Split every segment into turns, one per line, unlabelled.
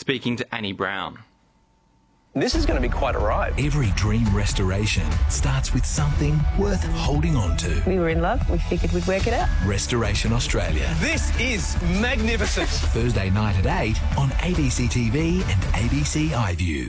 speaking to Annie Brown.
This is going to be quite a ride.
Every dream restoration starts with something worth holding on to.
We were in love. We figured we'd work it out.
Restoration Australia.
This is magnificent.
Thursday night at 8 on ABC TV and ABC iView.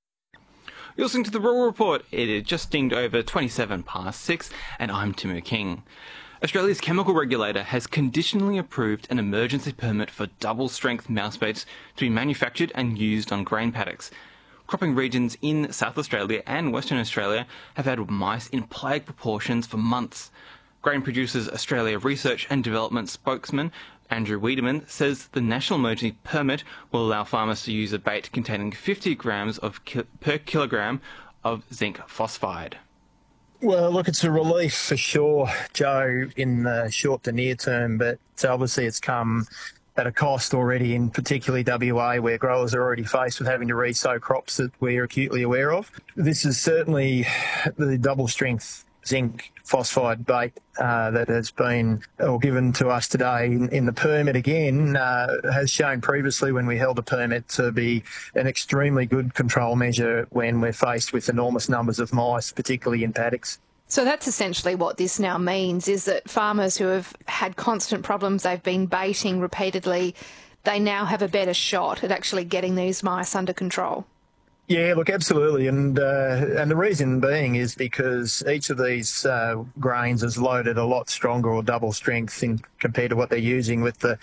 You're listening to The Rural Report. It is just dinged over 27 past 6, and I'm Timur King. Australia's chemical regulator has conditionally approved an emergency permit for double-strength mouse baits to be manufactured and used on grain paddocks. Cropping regions in South Australia and Western Australia have had mice in plague proportions for months. Grain Producers Australia Research and Development spokesman Andrew Wiedemann says the national emergency permit will allow farmers to use a bait containing 50 grams per kilogram of zinc phosphide.
Well, look, it's a relief for sure, Joe, in the short to near term, but obviously it's come at a cost already, in particularly WA, where growers are already faced with having to re-sow crops that we're acutely aware of. This is certainly the double-strength zinc phosphide bait that has been given to us today in the permit again has shown previously when we held a permit to be an extremely good control measure when we're faced with enormous numbers of mice, particularly in paddocks.
So that's essentially what this now means, is that farmers who have had constant problems, they've been baiting repeatedly, they now have a better shot at actually getting these mice under control.
Yeah, look, absolutely. And the reason being is because each of these grains is loaded a lot stronger or double strength compared to what they're using with the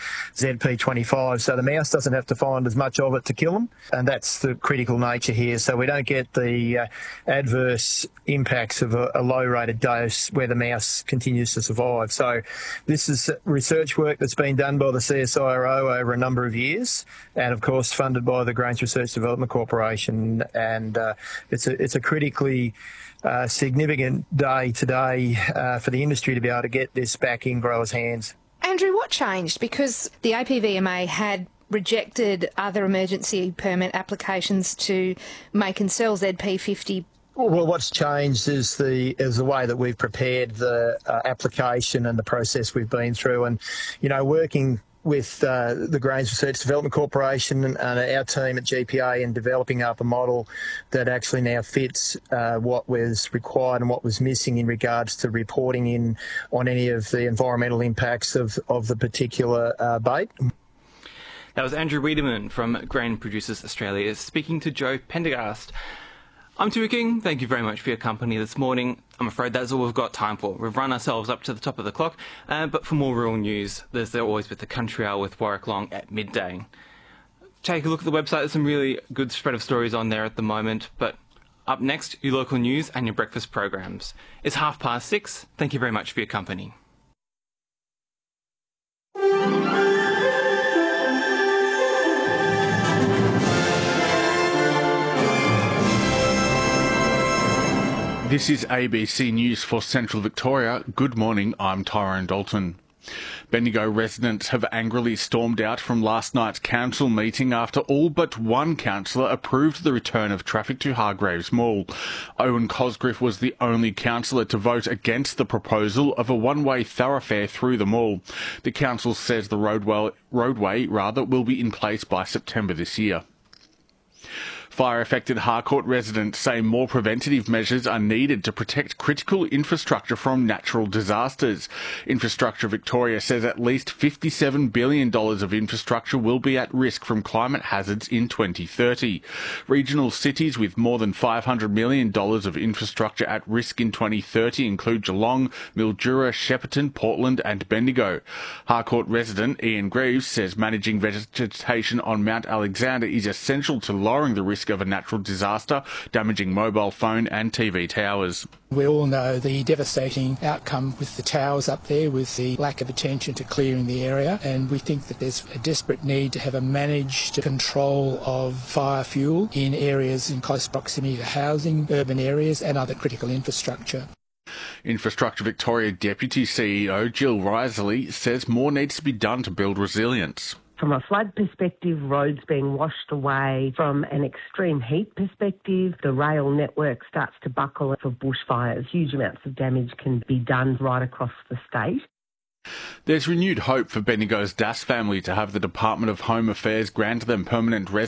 ZP25. So the mouse doesn't have to find as much of it to kill them. And that's the critical nature here. So we don't get the adverse impacts of a low-rated dose where the mouse continues to survive. So this is research work that's been done by the CSIRO over a number of years and, of course, funded by the Grains Research Development Corporation. And it's a critically significant day today for the industry to be able to get this back in growers' hands.
Andrew, what changed? Because the APVMA had rejected other emergency permit applications to make and sell ZP50.
Well, what's changed is the way that we've prepared the application and the process we've been through, and working with the Grains Research Development Corporation and our team at GPA in developing up a model that actually now fits what was required and what was missing in regards to reporting in on any of the environmental impacts of the particular bait.
That was Andrew Wiedemann from Grain Producers Australia speaking to Joe Pendergast. I'm Timur King. Thank you very much for your company this morning. I'm afraid that's all we've got time for. We've run ourselves up to the top of the clock, but for more rural news, there's always with the Country Hour with Warwick Long at midday. Take a look at the website. There's some really good spread of stories on there at the moment, but up next, your local news and your breakfast programs. It's 6:30. Thank you very much for your company.
This is ABC News for Central Victoria. Good morning, I'm Tyrone Dalton. Bendigo residents have angrily stormed out from last night's council meeting after all but one councillor approved the return of traffic to Hargreaves Mall. Owen Cosgriff was the only councillor to vote against the proposal of a one-way thoroughfare through the mall. The council says the roadway will be in place by September this year. Fire-affected Harcourt residents say more preventative measures are needed to protect critical infrastructure from natural disasters. Infrastructure Victoria says at least $57 billion of infrastructure will be at risk from climate hazards in 2030. Regional cities with more than $500 million of infrastructure at risk in 2030 include Geelong, Mildura, Shepparton, Portland and Bendigo. Harcourt resident Ian Greaves says managing vegetation on Mount Alexander is essential to lowering the risk of a natural disaster, damaging mobile phone and TV towers.
We all know the devastating outcome with the towers up there, with the lack of attention to clearing the area, and we think that there's a desperate need to have a managed control of fire fuel in areas in close proximity to housing, urban areas and other critical infrastructure.
Infrastructure Victoria Deputy CEO Jill Risley says more needs to be done to build resilience.
From a flood perspective, roads being washed away. From an extreme heat perspective, the rail network starts to buckle for bushfires. Huge amounts of damage can be done right across the state.
There's renewed hope for Bendigo's Das family to have the Department of Home Affairs grant them permanent residence